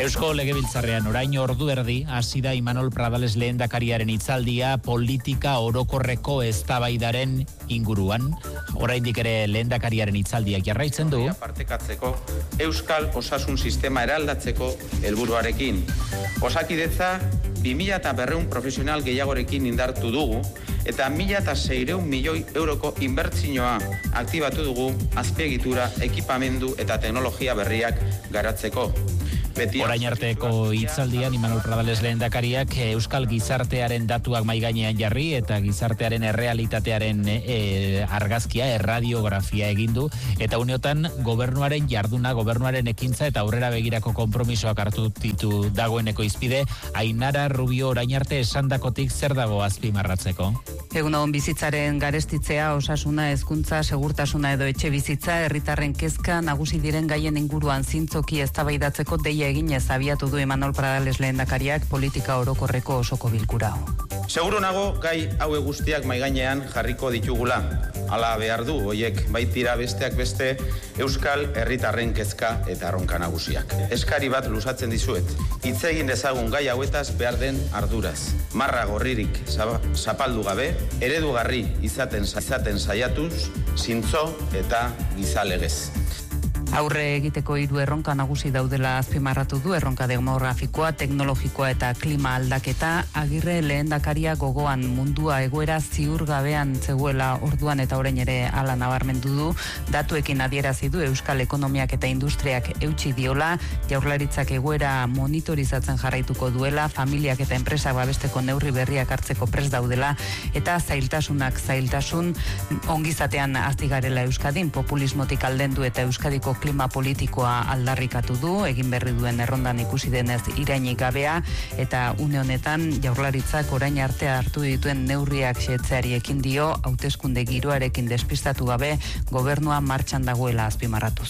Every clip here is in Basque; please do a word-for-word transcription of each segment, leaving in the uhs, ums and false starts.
Eusko Legebiltzarrean orain ordu erdi hasi da Imanol Pradales lehendakariaren hitzaldia politika orokorreko eztabaidaren inguruan. Oraindik ere lehendakariaren hitzaldiak jarraitzen du. Partekatzeko euskal osasun sistema eraldatzeko helburuarekin. Osakidetza bi mila berrehun profesional gehiagorekin indartu dugu eta mila seiehun milioi euroko inbertsioa aktibatu dugu azpiegitura, ekipamendu eta teknologia berriak garatzeko. Orain arteko hitzaldian Imanol Pradales lehendakariak euskal gizartearen datuak mahai gainean jarri eta gizartearen errealitatearen e, argazkia, erradiografia egin du eta uneotan gobernuaren jarduna, gobernuaren ekintza eta aurrera begirako konpromisoak hartu ditu dagoeneko izpide. Ainara Rubio, orain arte esandakotik zer dago azpimarratzeko? Egunon, bizitzaren garestitzea, osasuna, hezkuntza, segurtasuna edo etxe bizitza, herritarren kezka nagusi diren gaien inguruan zintzoki eztabaidatzeko deia eginez abiatu du Imanol Pradales lehendakariak politika orokorreko osoko bilkura. Seguru nago gai haue guztiak maigainean jarriko ditugula. Hala behar du, hoiek baitira besteak beste euskal herritarren kezka eta erronka nagusiak. Eskari bat luzatzen dizuet. Hitz egin dezagun gai hauetaz behar den arduraz. Marra gorririk zapaldu gabe, eredugarri izaten izaten saiatuz, zintzo eta gizalegez. Aurre egiteko hiru erronka nagusi daudela azpimarratu du, erronka demografikoa, teknologikoa eta klima aldaketa. Agirre lehendakaria gogoan mundua egoera ziurgabean zegoela orduan eta orain ere hala nabarmendu du. Datuekin adierazi du euskal ekonomiak eta industriak eutsi diola, Jaurlaritzak egoera monitorizatzen jarraituko duela, familiak eta enpresak babesteko neurri berriak hartzeko prest daudela eta zailtasunak zailtasun ongizatean hasi garela Euskadin, populismotik aldendu eta Euskadiko klima politikoa aldarrikatu du, egin berri duen errondan ikusi denez irainik gabea, eta une honetan Jaurlaritzak orain arte hartu dituen neurriak xetzeari ekin dio, hauteskunde giroarekin despistatu gabe gobernua martxan dagoela azpimarratuz.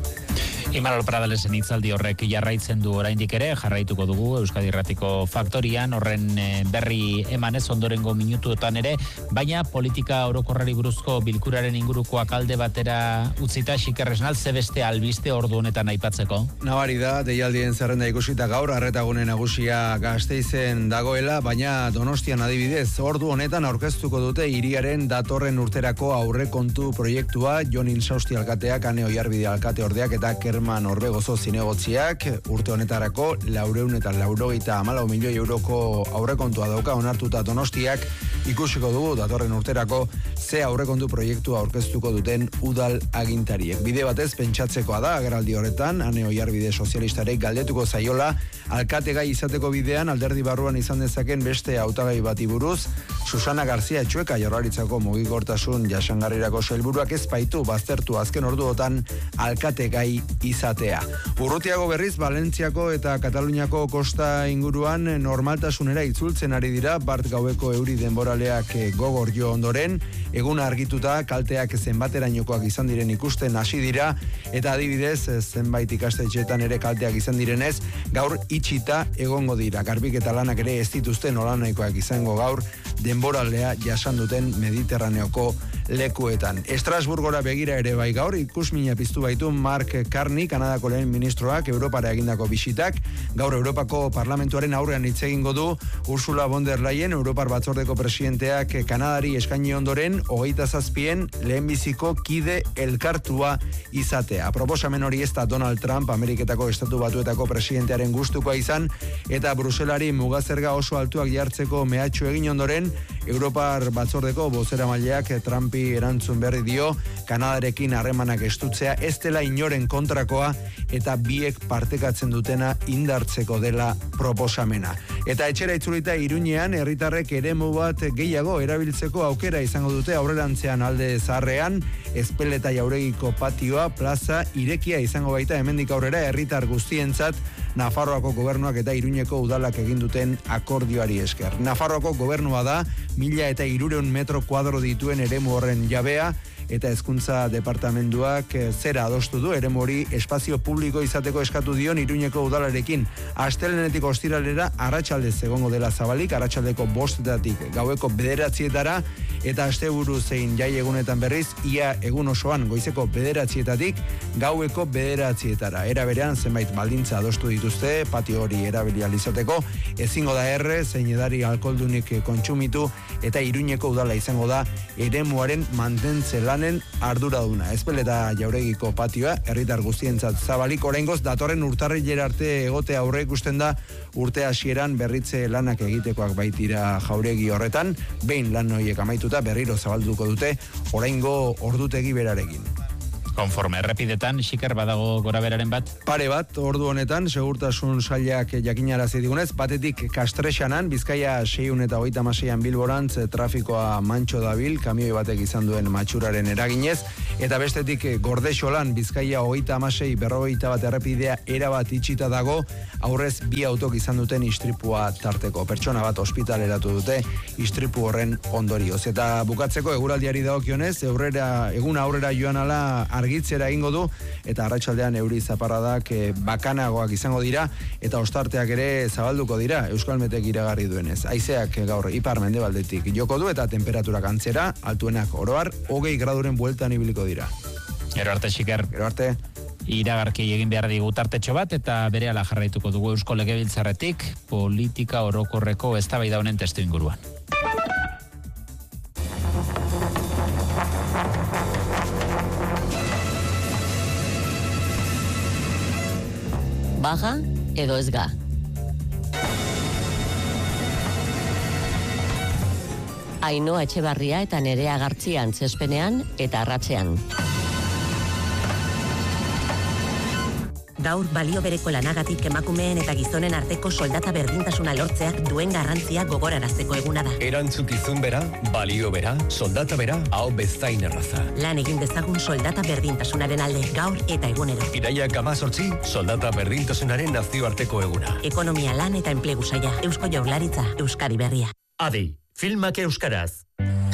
Imanol Pradalesen hitzaldi horrek jarraitzen du oraindik ere, jarraituko dugu Euskadi Irratiko Faktorian, horren berri emanez ondorengo minutuetan ere, baina politika orokorrari buruzko bilkuraren ingurukoak alde batera utzita Xikerresnal ze beste albiste ordu honetan aipatzeko. Nabari da, deialdien zerrenda ikusita gaur, arretagune nagusia Gasteizen dagoela, baina Donostian adibidez, ordu honetan aurkeztuko dute hiriaren datorren urterako aurrekontu proiektua, Jon Insausti alkateak, Ane Oiarbide alkate ordeak eta Kerman Orbegozo zinegotziak urte honetarako laureun eta laurogeita hamalau milioi euroko aurrekontua dauka onartuta Donostiak. Ikusiko dugu datorren urterako ze aurrekontu proiektua aurkeztuko duten udal agintariek. Bide batez pentsatzekoa da agerraldi horretan, Ane Oiarbide sozialistarek galdetuko zaiola alkategai izateko bidean alderdi barruan izan dezaken beste hautagai bati buruz. Susana Garzia Etxueka Jaurlaritzako mugikortasun jasangarrirako sailburuak ez baitu baztertu azken orduotan alkategai izatea. Urrutiago berriz, Valentziako eta Kataluniako kosta inguruan normaltasunera itzultzen ari dira, bart gaueko euri denboraleak gogor jo ondoren, eguna argituta kalteak zenbaterainokoak izan diren ikusten hasi dira, eta adibidez zenbait ikastetxeetan ere kalteak izan direnez, gaur itxita egongo dira. Garbiketa lanak ere ez dituzten nolanaikoak izango gaur denboralea jasan duten Mediterraneoko lekuetan. Estrasburgora begira ere bai gaur, ikusmina piztu baitu Mark Carney, Kanadako lehen ministroak, Europara egindako bisitak, gaur Europako Parlamentuaren aurrean hitz egingo du, Ursula von der Leyen, Europar Batzordeko presidenteak Kanadari eskaini ondoren, hogeita zazpien lehenbiziko kide elkartua izatea. Proposamen hori ez da Donald Trump, Ameriketako Estatu Batuetako presidentearen gustukoa izan, eta Bruselari mugazerga oso altuak jartzeko mehatxu egin ondoren, Europar Batzordeko bozeramaileak Trumpi erantzun berri dio, Kanadarekin harremanak estutzea ez dela inoren kontrakoa eta biek partekatzen dutena indartzeko dela proposamena. Eta etxera itzulita Iruñean herritarrek eremu bat gehiago erabiltzeko aukera izango dute aurrerantzean alde zaharrean, Ezpeleta Jauregiko patioa plaza irekia izango baita hemendik aurrera herritar guztientzat Nafarroako gobernuak eta Iruñeko udalak egin duten akordioari esker. Nafarroako gobernua da mila eta hirureun metro kuadro dituen eremu horren jabea, eta hezkuntza departamenduak zera adostu du eremu hori espazio publiko izateko eskatu dion Iruñeko udalarekin. Astelehenetik ostiralera arratsaldez egongo dela zabalik, arratsaldeko bostetatik gaueko bederatzietara, eta asteburu zein jai egunetan berriz, ia egun osoan goizeko bederatzietatik gaueko bederatzietara. Era berean zenbait baldintza adostu dituzte patio hori erabili ahal izateko, ezingo da erre zein edari alkoholdunik kontsumitu, eta Iruñeko udala izango da eremuaren mantentze lanen arduraduna. Ezpel eta Jauregiko patioa herritar guztientzat zabalik, oraingoz datorren urtarrilera arte egote aurre ikusten da, urte hasieran berritze lanak egitekoak baitira Jauregi horretan, behin lan horiek amaituta berriro zabalduko dute oraingo ordutegi berarekin. Konforme errepidetan, Xiker, badago gora beraren bat? Pare bat, ordu honetan, segurtasun sailak jakinarazi digunez, batetik Kastrexanan, Bizkaia seiehun eta hogeita hamaseian Bilborantz, trafikoa mantxo dabil, kamioi batek izan duen matxuraren eraginez, eta bestetik Gordexolan, Bizkaia hogeita hamasei berrogeita bat errepidea erabat itxita dago, aurrez bi autok izan duten istripua tarteko. Pertsona bat ospitaleratu dute istripu horren ondorioz. Eta bukatzeko eguraldiari dagokionez, eurrera, egun aurrera joan ala argitzera egingo du, eta arratsaldean euri zaparradak e, bakanagoak izango dira, eta ostarteak ere zabalduko dira, Euskalmetek iragarri duenez. Haizeak gaur ipar mendebaldetik joko du, eta temperaturak antzera, altuenak oroar, hogei graduren bueltan ibiliko dira. Gero arte, Xiker. Gero arte. Iragarki egin behar digu tartetxo bat, eta berehala jarraituko dugu Eusko Legebiltzarretik politika orokorreko eztabaida honen testu inguruan. Baga edo ez ga. Ainhoa Etxebarria eta Nerea Gartzian zespenean eta arratsean. Gaur balio bereko lanagatik emakumeen eta gizonen arteko soldata berdintasuna lortzeak duen garrantzia gogorarazteko eguna da. Erantzukizun bera, balio bera, soldata bera, hau bezain erraza. Lan egin dezagun soldata berdintasunaren alde, gaur eta egunero. Iraiak hamazortzi, soldata berdintasunaren nazioarteko eguna. Ekonomia, lan eta enplegu saila, Eusko Jaurlaritza, Euskadi Berria. Adi, filmak euskaraz.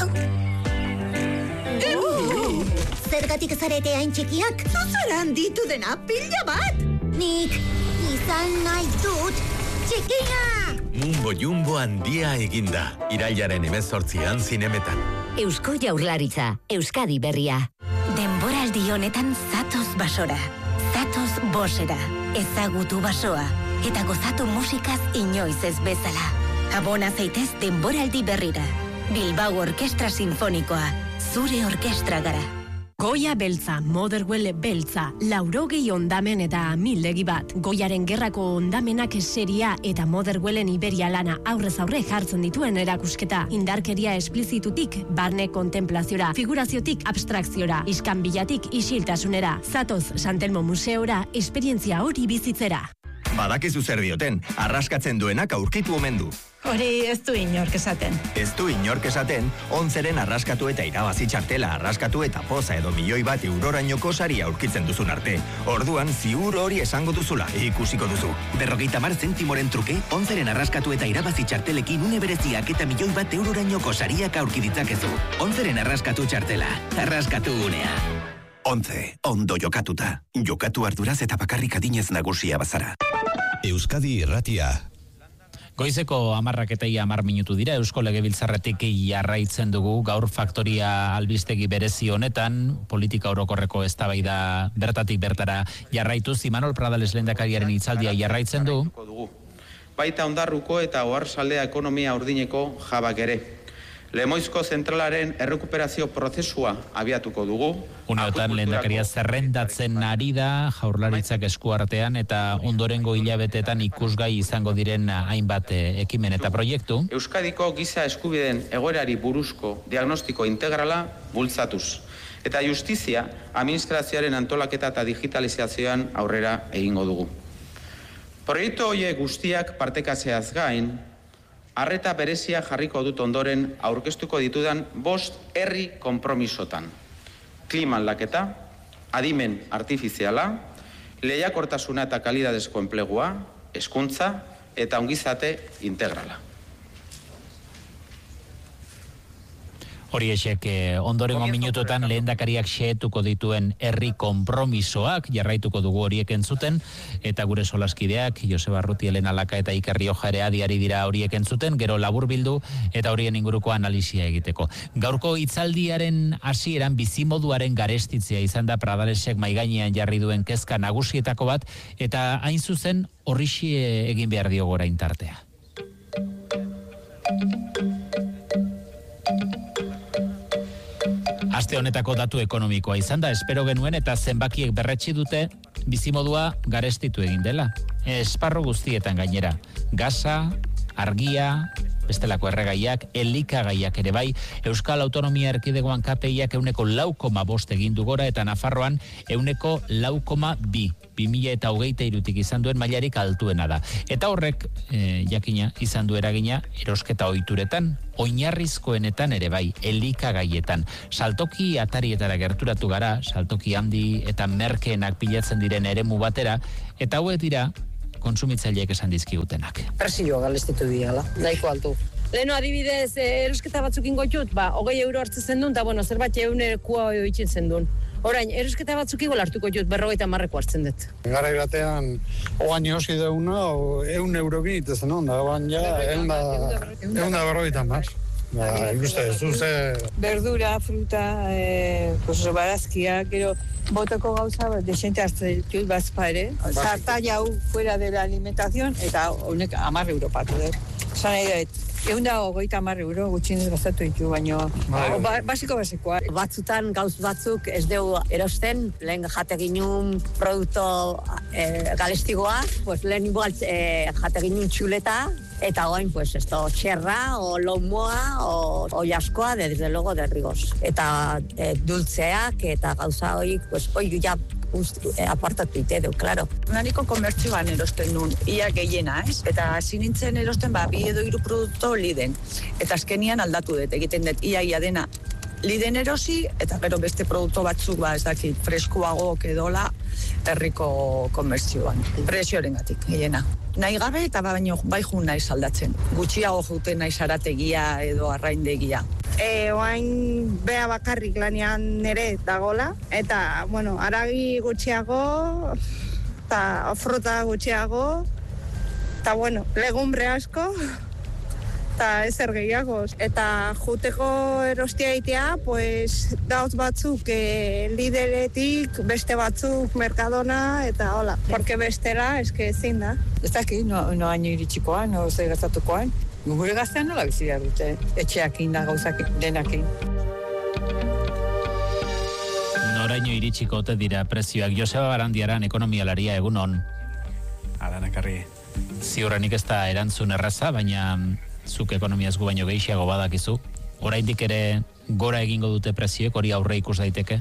Zergatik zarete hain txikiak? Zuzeran ditu dena pila bat! Nik izan nahi dut txikia! Mumbo jumbo handia eginda. Irailaren hemezortzian zinemetan. Eusko Jaurlaritza, Euskadi Berria. Denboraldi honetan zatoz basora. Zatoz bosera. Ezagutu basoa. Eta gozatu musikaz inoiz ez bezala. Abona zaitez denboraldi berrira. Bilbao Orkestra Sinfonikoa. Zure orkestra gara. Goia beltza, Motherwell beltza, laurogei ondamen eta amildegi bat. Goiaren gerrako ondamenak seria eta Motherwellen Iberia lana aurrez aurre jartzen dituen erakusketa. Indarkeria esplizitutik, barne kontemplaziora, figuraziotik abstrakziora, iskanbilatik isiltasunera. Zatoz Santelmo Museora, esperientzia hori bizitzera. Badakizu zer dioten, arraskatzen duenak aurkitu omen du. Hori ez du inork esaten. Ez du inork esaten, onzeren arraskatu eta irabazi txartela arraskatu eta poza edo milioi bat eurorainoko saria aurkitzen duzun arte. Orduan, ziur hori esango duzula, ikusiko duzu. Berrogeita mar zentimoren truke, onzeren arraskatu eta irabazi txartelekin une bereziak eta milioi bat eurorainoko sariak aurki ditzakezu. Onzeren arraskatu txartela, arraskatu unea. Ontze, ondo jokatuta. Jokatu arduraz eta bakarrik adinez nagusia bazara. Euskadi Irratia. Goizeko amarrak eta ia amar minutu dira, Eusko Legebiltzarretik jarraitzen dugu gaur faktoria albistegi berezi honetan, politika orokorreko eztabaida bertatik bertara jarraituz, Imanol Pradales lehendakariaren hitzaldia jarraitzen du. Baita Ondarruko eta Oarsoaldea ekonomia urdineko jabak ere. Lemoizko zentralaren errekuperazio prozesua abiatuko dugu. Uneotan lehendakaria zerrendatzen ari da Jaurlaritzak esku artean eta ondorengo hilabetetan ikusgai izango diren hainbat ekimen eta proiektu. Euskadiko giza eskubideen egoerari buruzko diagnostiko integrala bultzatuz. Eta justizia administrazioaren antolaketa eta digitalizazioan aurrera egingo dugu. Proiektu horiek guztiak partekatzeaz gain, arreta berezia jarriko dut ondoren aurkeztuko ditudan bost herri konpromisotan. Klima aldaketa, adimen artifiziala, lehiakortasuna eta kalidadezko enplegua, hezkuntza eta ongizate integrala. Hori esek, eh, ondorengo minututan lehendakariak xehetuko dituen herri konpromisoak, jarraituko dugu horiek entzuten, eta gure solaskideak, Joseba Arruti, Elena Laka eta Iker Rioja ere adiari dira horiek entzuten, gero laburbildu eta horien inguruko analisia egiteko. Gaurko hitzaldiaren hasieran bizimoduaren garestitzea izan da Pradalesek maigainean jarri duen kezka nagusietako bat, eta hain zuzen horrixi egin behar dio gora intartea. Aste honetako datu ekonomikoa izan da, espero genuen eta zenbakiek berretsi dute bizimodua garestitu egin dela. Esparru guztietan gainera. Gaza, argia, bestelako erregaiak, elikagaiak ere bai, Euskal Autonomia Erkidegoan K P Iak euneko lau koma bost egin du gora eta Nafarroan euneko lau koma bi. bi mila eta hogeita irutik izan duen mailarik altuena da. Eta horrek, e, jakina, izan du eragina erosketa ohituretan, oinarrizkoenetan ere bai, elikagaietan. Saltoki atarietara gerturatu gara, saltoki handi eta merkeenak pilatzen diren eremu batera, eta hauek dira kontsumitzaileek esan dizkigutenak. Presioa galestitu diala, nahiko altu. Leheno adibidez, erosketa batzuk ingotxut, ba, hogei euro hartzen zendun, eta bueno, zerbait eunekua oitzen zendun. Orain, erosketa batzuk igual hartuko jut, berrogeita marreko hartzen dut. Gara batean, oain eosi dauna, eun euro binitezen onda, oain ja, eun da berrogeita mar. Ba, ikuste, zuze... Verdura, fruta, eh, pues, barazkia, gero, botoko gauza, desente hartzen dut, bazpa ere. Zarta jau fuera de la alimentación, eta honek amar euro patu dut. Zan nahi dut, egun da hogeita amar euro gutxinez gastatu ditu, baino ba, basiko basikoa. Batzutan gauz batzuk ez dugu erosten, lehen jateginun produkto eh, galestigoa, pues lehen igual eh, jateginun txuleta, eta oain, pues, esto, txerra, o lomoa, o, o jaskoa, de, desde luego, derrigoz. Eta eh, dultzeak, eta gauza hoik, pues, hoi ja Ustu, eh, apartatu ite du, klaro. Naniko komertzioan erosten nun, ia gehiena, ez? Eta hasi nintzen erosten, ba, bi edo hiru produkto liden. Eta azkenian aldatu dut, egiten dut, ia ia dena liden erosi, eta gero beste produkto batzuk, ba, ez dakit, freskoago edola, herriko komertzioan. Presioaren gatik, gehiena. Nahi gabe eta baino bai jun nahi saldatzen. Gutxiago juten nahi zarategia edo arraindegia. E, oain bea bakarrik lanean nere dagola, eta, bueno, aragi gutxiago, eta fruta gutxiago, eta, bueno, legumbre asko, eta ezer gehiago. Eta juteko erostia egitea, pues, dauz batzuk e, lideretik, beste batzuk Mercadona, eta hola. Porque bestela, eske ezin da. Ez dakit, no, no haino iritsikoan, no zei gastatukoan. Gure gaztean nola bizia dute, etxeakin da gauzak denakin. Noraino iritsiko ote dira prezioak. Joseba Barandiaran, ekonomialaria, egun on. Alanekarri. Ziurrenik ez da erantzun erraza, baina zuk ekonomiaz gu baino gehiago badakizu. Oraindik ere gora egingo dute prezioek, hori aurre ikus daiteke?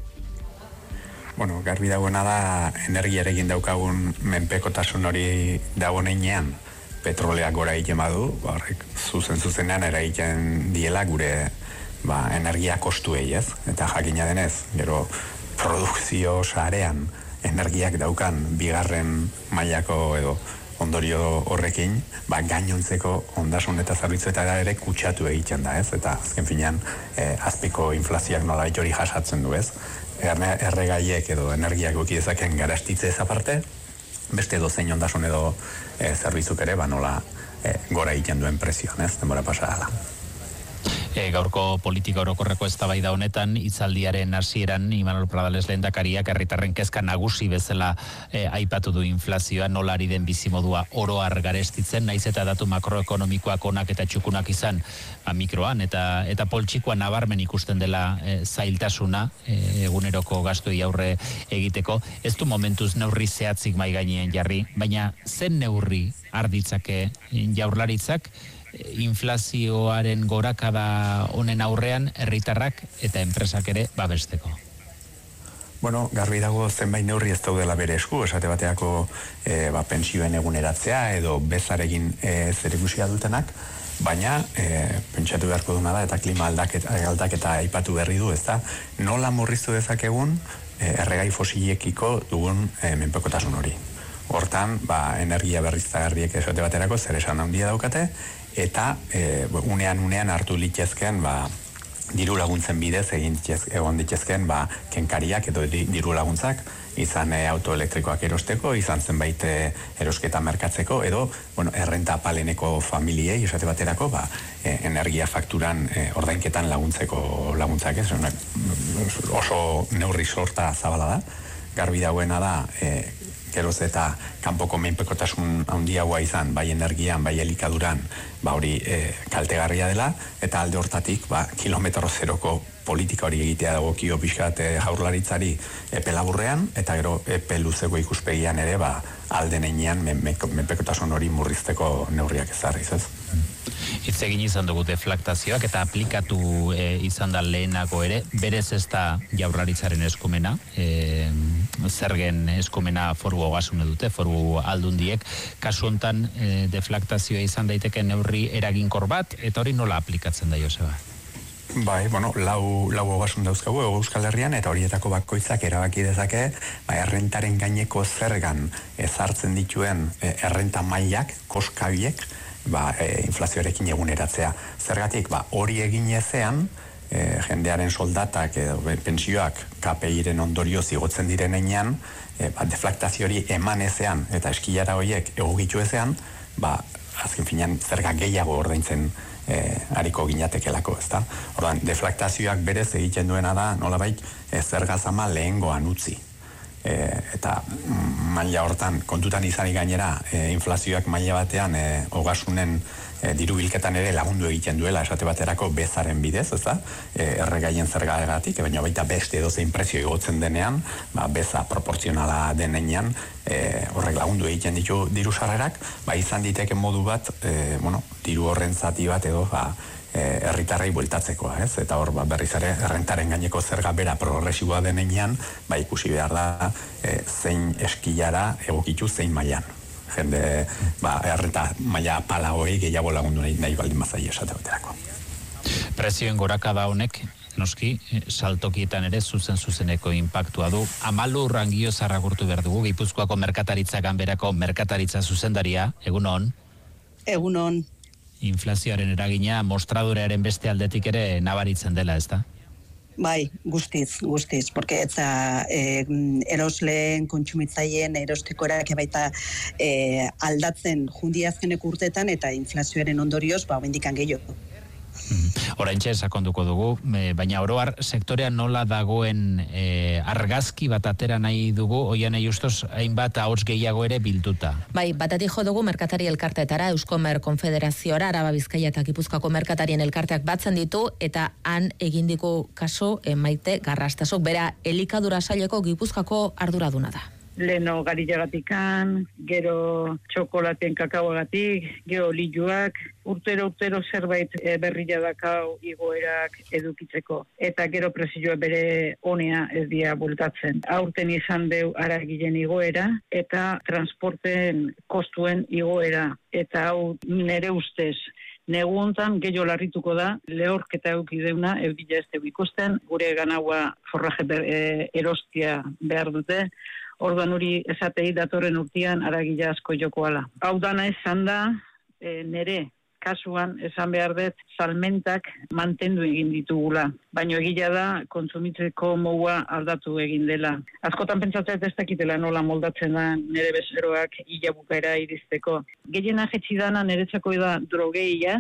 Bueno, garbi dagoena da, energiarekin daukagun menpekotasun hori dagoenean, petrolea gora egiten badu, ba, horrek zuzen zuzenean eragiten diela gure ba, energia kostuei, ez? Eta jakina denez, gero produkzio sarean energiak daukan bigarren mailako edo ondorio horrekin, ba, gainontzeko ondasun eta zerbitzu eta ere kutsatu egiten da, ez? Eta azken finean, eh, azpiko inflazioak nola hori jasatzen du, ez? Erregaiek edo energiak ukidezaken garastitze ez aparte, beste dozein ondasun edo e, zerbitzuk ere, ba nola e, gora egiten duen prezioan, ez, denbora pasada. E, gaurko politika orokorreko eztabaida honetan, hitzaldiaren hasieran Imanol Pradales lehendakariak herritarren kezka nagusi bezala e, aipatu du inflazioa, nola ari den bizimodua oro har garestitzen, naiz eta datu makroekonomikoak onak eta txukunak izan, ba, mikroan eta eta poltsikoan nabarmen ikusten dela e, zailtasuna e, eguneroko gastuei aurre egiteko. Ez du momentuz neurri zehatzik mai gainean jarri, baina zen neurri har ditzake Jaurlaritzak inflazioaren gorakada honen aurrean herritarrak eta enpresak ere babesteko? Bueno, garbi dago zenbait neurri ez daudela bere esku, esate bateako e, ba, pentsioen eguneratzea edo bezarekin e, zerikusia dutenak, baina e, pentsatu beharko duna da eta klima aldaketa, aldaketa aipatu berri du, ezta? Nola murriztu dezakegun e, erregai fosilekiko dugun e, menpekotasun hori. Hortan, ba, energia berriztagarriek esate baterako zer esan handia daukate, eta e, unean unean hartu litezkean ba, diru laguntzen bidez egin egon ditezken ba, kenkariak edo diru laguntzak, izan e, autoelektrikoak erosteko, izan zenbait e, erosketa merkatzeko, edo bueno, errenta paleneko familiei, esate baterako, ba, e, energia fakturan e, ordainketan laguntzeko laguntzak, ez? Oso neurri sorta zabala da, garbi dauena da, e, geroz eta kanpoko menpekotasun handiagoa izan, bai energian, bai elikaduran, ba hori e, kaltegarria dela, eta alde hortatik, ba, kilometro zeroko politika hori egitea dagokio pixkat e, jaurlaritzari epe laburrean, eta gero epe luzeko ikuspegian ere, ba, alden einean menpekotasun hori murrizteko neurriak ezarriz, ez? Hitz egin izan dugu deflaktazioak eta aplikatu e, izan da lehenako ere, berez ez da jaurlaritzaren eskumena, e, zergen eskumena foru ogasune dute, foru aldundiek, kasu hontan e, deflaktazioa izan daiteke neurri eraginkor bat, eta hori nola aplikatzen da, Joseba? Bai, bueno, lau, lau ogasun dauzkagu Euskal Herrian, eta horietako bakoitzak erabaki dezake, ba, errentaren gaineko zergan ezartzen dituen e, errenta mailak, koskabiek, ba, e, inflazioarekin eguneratzea. Zergatik, ba, hori egin ezean, e, jendearen soldatak edo pensioak K P I-ren ondorioz igotzen direnean, e, ba, deflaktazio hori eman ezean eta eskilara horiek egokitu ezean, ba, azken finean zerga gehiago ordaintzen e, hariko ginatekelako, ezta? Orduan, deflaktazioak berez egiten duena da, nolabait, e, zerga zama lehengoan utzi. E, eta maila hortan kontutan izanik gainera e, inflazioak maila batean e, ogasunen e, diru bilketan ere lagundu egiten duela esate baterako bezaren bidez, ez da? E, erregaien zergaegatik, baina baita beste edozein prezio igotzen denean, ba, beza proportzionala denean, e, horrek lagundu egiten ditu diru sarrerak, ba, izan diteke modu bat, e, bueno, diru horren zati bat edo, ba, herritarrei bueltatzekoa, ez? Eta hor, ba, berriz ere, errentaren gaineko zerga bera progresiboa denean, ba, ikusi behar da, e, zein eskilara egokitu zein mailan. Jende, ba, errenta maila palagoei gehiago lagundu nahi, nahi baldin bazai esate baterako. Prezioen gorakada honek, noski, saltokietan ere zuzen zuzeneko inpaktua du. Amalur Rangio zarragurtu behar dugu, Gipuzkoako merkataritza ganberako merkataritza zuzendaria, egun hon? Egun hon. Inflazioaren eragina mostradorearen beste aldetik ere nabaritzen dela, ez da? Bai, guztiz, guztiz, porque etza eh, erosleen, kontsumitzaileen, erosteko erake baita eh, aldatzen jundi azkeneko urteetan eta inflazioaren ondorioz, ba, bendikan gehiago. Oraintxe sakonduko dugu, baina oroar sektorean nola dagoen e, argazki bat atera nahi dugu, oian justos hainbat ahots gehiago ere bilduta. Bai, batatik jo dugu merkatari elkarteetara, Euskomer Konfederazioara, Araba Bizkaia eta Gipuzkoako merkatarien elkarteak batzen ditu, eta han egindiko kaso e, Maite Garrastasok, bera elikadura saileko Gipuzkoako arduraduna da. Leno garilagatikan, gero txokolaten kakaoagatik, gero liluak, urtero urtero zerbait e, berria dakau igoerak edukitzeko. Eta gero prezioa bere honea ez dia bultatzen. Aurten izan deu aragilen igoera eta transporten kostuen igoera. Eta hau nere ustez, negu hontan gehiago larrituko da, lehorketa euki deuna, eudila ez deu ikusten, gure ganaua forraje ber, e, erostia behar dute, orduan hori esatei datorren urtean aragila asko jokoala. Hau dana esan da, e, nere kasuan esan behar dut salmentak mantendu egin ditugula. Baina egila da, kontsumitzeko moua aldatu egin dela. Askotan pentsatzen ez dakitela nola moldatzen da nere bezeroak ila bukaera iristeko. Gehiena jetzi dana niretzako da drogeia,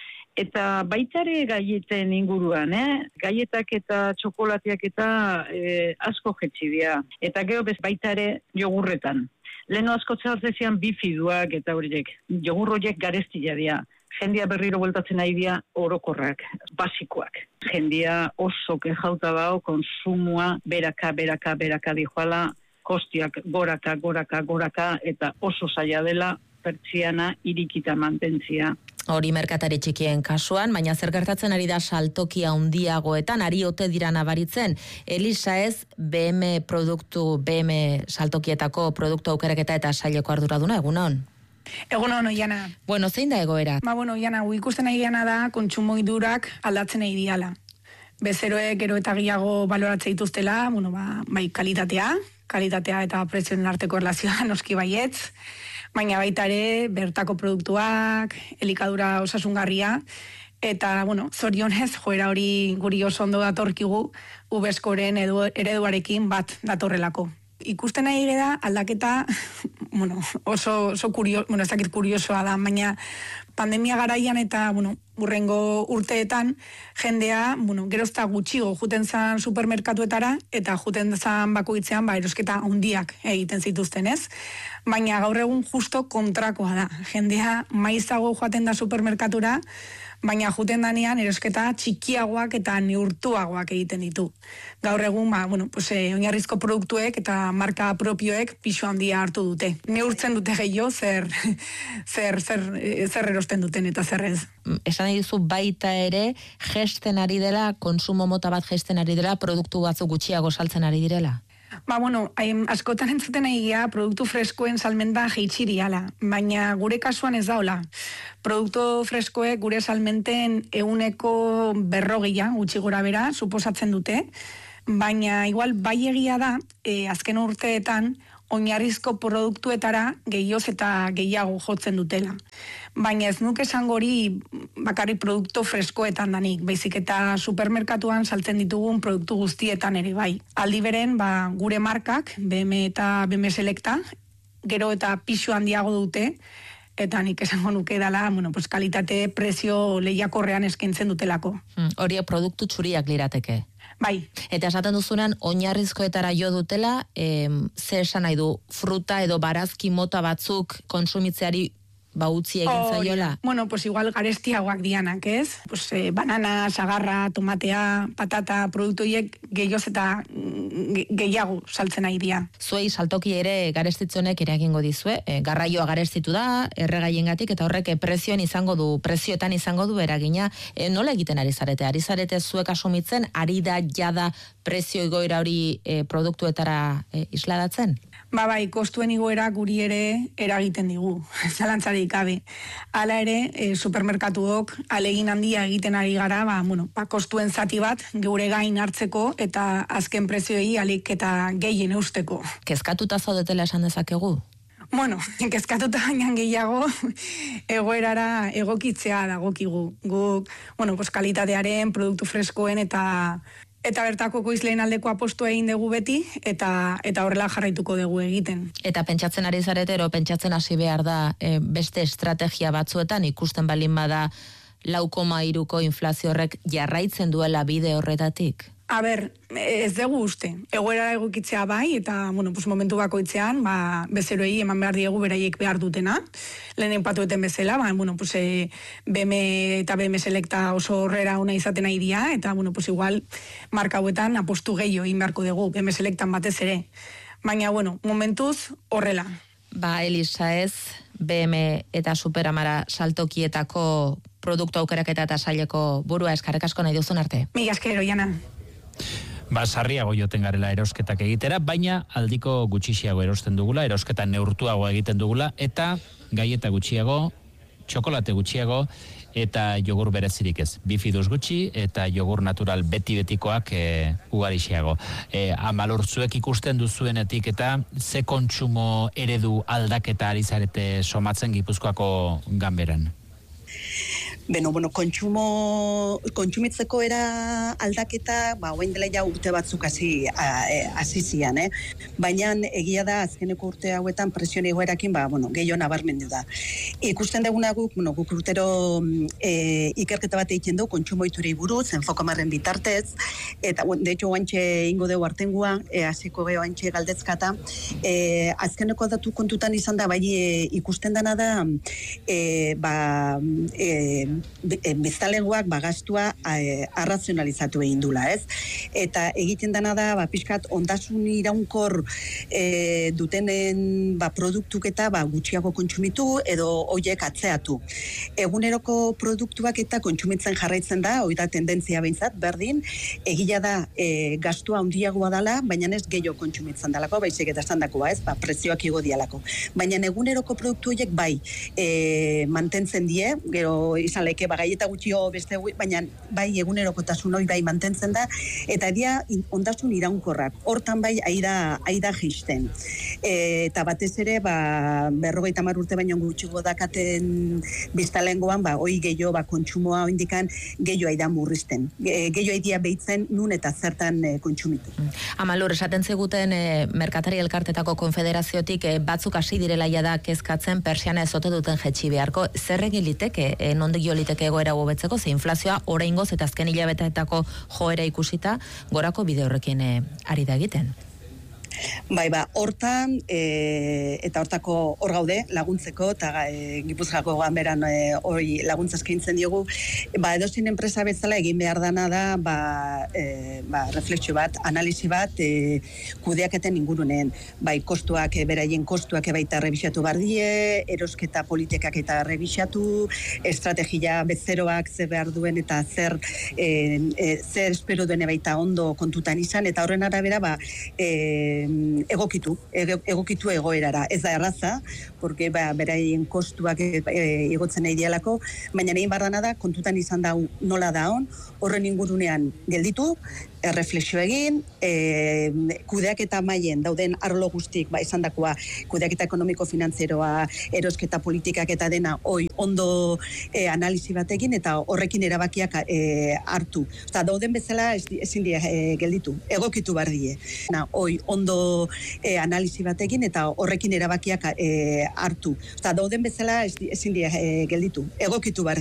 eta baitare gaieten inguruan, eh? Gaietak eta txokolatiak eta eh, asko jetzi dira. Eta gero bez baitare jogurretan. Leno asko txartzezian bifiduak eta horiek. Jogur horiek garestila dira. Jendia berriro bueltatzen nahi dira orokorrak, basikoak. Jendia oso kejauta dao, konsumua beraka, beraka, beraka dijoala, kostiak goraka, goraka, goraka, eta oso zaila dela pertsiana irikita mantentzia. Hori merkatari txikien kasuan, baina zer gertatzen ari da saltokia handiagoetan, ari ote dira nabaritzen. Elisa ez, B M produktu, B M saltokietako produktu aukeraketa eta saileko arduraduna, egunon? Egunon, Oiana. Bueno, zein da egoera? Ba, bueno, Oiana, ikusten nahi gana da, kontsumo hidurak aldatzen nahi diala. Bezeroek gero eta gehiago baloratzea dituztela, bueno, ba, bai kalitatea, kalitatea eta prezioen arteko erlazioa noski baietz, baina baita ere bertako produktuak, elikadura osasungarria, Eta, bueno, zorionez, joera hori guri oso ondo datorkigu, ubeskoren edu, ereduarekin bat datorrelako. Ikusten nahi da aldaketa, bueno, oso, oso kurio, bueno, ez dakit kuriosoa da, baina pandemia garaian eta, bueno, urrengo urteetan, jendea, bueno, gerozta gutxigo juten zan supermerkatuetara, eta juten zan bakoitzean, ba, erosketa handiak egiten zituzten, ez? Baina gaur egun justo kontrakoa da. Jendea maizago joaten da supermerkatura, baina juten danean erosketa txikiagoak eta neurtuagoak egiten ditu. Gaur egun, ba, bueno, pues, eh, oinarrizko produktuek eta marka propioek pisu handia hartu dute. Neurtzen dute gehiago zer, zer, zer, zer erosten duten eta zer ez. Esan dizu baita ere, gesten ari dela, konsumo mota bat gesten ari dela, produktu batzuk gutxiago saltzen ari direla? Ba, bueno, hain, askotan entzuten egia produktu freskoen salmenta jeitxiriala, baina gure kasuan ez daola. Produktu freskoek gure salmenten euneko berrogeia, gutxi gora bera, suposatzen dute, baina igual bai egia da, e, azken urteetan, oinarrizko produktuetara gehioz eta gehiago jotzen dutela. Baina ez nuke esango hori bakarrik produktu freskoetan danik, baizik eta supermerkatuan saltzen ditugun produktu guztietan ere bai. Aldi beren, ba, gure markak, B M eta B M Selecta, gero eta pisu handiago dute, eta nik esango nuke dela, bueno, pues kalitate, prezio lehiakorrean eskaintzen dutelako. Hmm, hori produktu txuriak lirateke. Bai. Eta esaten duzunan, oinarrizkoetara jo dutela, eh, zer esan nahi du, fruta edo barazki mota batzuk konsumitzeari ba utzi egin zaiola? Bueno, pues igual garestiagoak dianak, ez? Pues, eh, banana, sagarra, tomatea, patata, produktu horiek gehioz eta gehiago saltzen nahi dira. Zuei saltoki ere garestitzonek eragingo dizue, e, garraioa garestitu da, erregaiengatik eta horrek prezioen izango du, prezioetan izango du eragina. E, nola egiten ari zarete? Ari zarete zuek asumitzen, ari da jada prezio igoera hori e, produktuetara e, isladatzen? Ba bai, kostuen igoera guri ere eragiten digu, zalantzarik gabe. Hala ere, e, supermerkatuok alegin handia egiten ari gara, ba, bueno, ba, kostuen zati bat geure gain hartzeko eta azken prezioei alik eta gehien eusteko. Kezkatuta zaudetela esan dezakegu? Bueno, kezkatuta gainan gehiago egoerara egokitzea dagokigu. Guk, bueno, pues kalitatearen, produktu freskoen eta eta bertako koizleen aldeko apostu egin dugu beti, eta eta horrela jarraituko dugu egiten. Eta pentsatzen ari zaretero, pentsatzen hasi behar da e, beste estrategia batzuetan, ikusten balin bada lau koma hiruko inflazio horrek jarraitzen duela bide horretatik? A ber, ez dugu uste. Egoera egokitzea bai, eta bueno, pues momentu bakoitzean, ba, bezeroei eman behar diegu beraiek behar dutena. Lehen patueten bezala, ba, bueno, pues, e, B M eta B M Selecta oso horrera ona izaten nahi dira, eta bueno, pues, igual marka hauetan apostu gehiago egin beharko dugu, B M Selectan batez ere. Baina, bueno, momentuz horrela. Ba, Elisa ez, B M eta Superamara saltokietako produktu aukeraketa eta saileko burua eskarrik asko nahi duzun arte. Mila esker, Oiana. Ba, sarriago joten garela erosketak egitera, baina aldiko gutxixiago erosten dugula, erosketa neurtuago egiten dugula, eta gaieta gutxiago, txokolate gutxiago, eta jogur berezirik ez. Bifidus gutxi, eta jogur natural beti-betikoak e, ugarixiago. E, amalurtzuek ikusten duzuenetik, eta ze kontsumo eredu aldaketa ari zarete somatzen Gipuzkoako ganberan? Beno, bueno, kontsumo, kontsumitzeko era aldaketa, ba, oain dela ja urte batzuk hasi hasi zian, eh? Baina egia da azkeneko urte hauetan presioen egoerakin, ba, bueno, gehiago nabarmendu da. Ikusten duguna guk, bueno, guk urtero e, ikerketa bat egiten du kontsumo iturei buruz, enfokamarren bitartez, eta, bueno, de hecho, oantxe ingo dugu artengua, e, hasiko geho oantxe galdezkata, e, azkeneko datu kontutan izan da, bai e, ikusten dana da, e, ba, e, biztanlegoak bagastua e, arrazionalizatu egin dula, ez? Eta egiten dana da, ba, pixkat ondasun iraunkor e, dutenen ba, produktuk eta ba, gutxiago kontsumitu edo hoiek atzeatu. Eguneroko produktuak eta kontsumitzen jarraitzen da, hori da tendentzia behintzat, berdin, egila da e, gastua handiagoa dela, baina ez gehiago kontsumitzen dalako, baizik eta estandakoa, ez? Ba, prezioak igo dialako. Baina eguneroko produktu horiek bai e, mantentzen die, gero izan leke, ba, gaieta gutxio beste, baina bai egunerokotasun hori bai mantentzen da, eta dia ondasun iraunkorrak. Hortan bai aida, aida jisten. E, eta batez ere, ba, berrogeita hamar urte baino gutxigo dakaten biztalengoan, ba, hoi gehiago, ba, kontsumoa oindikan gehiago aida murrizten. E, gehiago aidia behitzen nun eta zertan e, kontsumitu. Amalur, esaten ziguten e, Merkatari Elkartetako Konfederaziotik e, batzuk hasi direla jada kezkatzen persiana ez ote duten jetxi beharko. Zer egin liteke, e, nondik jo liteke egoera hobetzeko, ze inflazioa oraingoz eta azken hilabeteetako joera ikusita gorako bide horrekin e, ari da egiten. Bai, ba, hortan, e, eta hortako hor gaude, laguntzeko, eta e, Gipuzkoako ganberan e, hori laguntza eskaintzen diogu, ba, edozin enpresa bezala egin behar dana da, ba, e, ba, refleksio bat, analisi bat, e, kudeaketen ingurunen, bai, kostuak, e, beraien kostuak baita rebisatu bardie, erosketa politikak eta rebisatu, estrategia bezeroak ze behar duen eta zer, e, e, zer espero duen baita ondo kontutan izan, eta horren arabera, ba, e, egokitu, egokitu egoerara. Ez da erraza, porque ba, beraien kostuak e, e, igotzen nahi dialako, baina nahi bardana da, kontutan izan da nola da on, horren ingurunean gelditu, erreflexio egin, e, kudeaketa mailen dauden arlo guztik, ba, esan dakoa, kudeaketa ekonomiko-finanzieroa, erosketa politikak eta dena, hoi ondo e, analizi bat egin, eta horrekin erabakiak e, hartu. Osta, dauden bezala ez, ezin dira e, gelditu, egokitu bardie. Na, hoi ondo e, analizi bat egin, eta horrekin erabakiak e, hartu. Osta, dauden bezala ez, ezin dira e, gelditu, egokitu bardie.